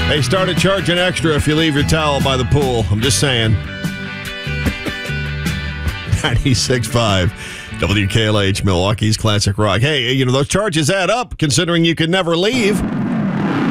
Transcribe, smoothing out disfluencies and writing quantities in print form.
They started charging extra if you leave your towel by the pool. I'm just saying. 96.5 WKLH, Milwaukee's Classic Rock. Hey, those charges add up considering you could never leave.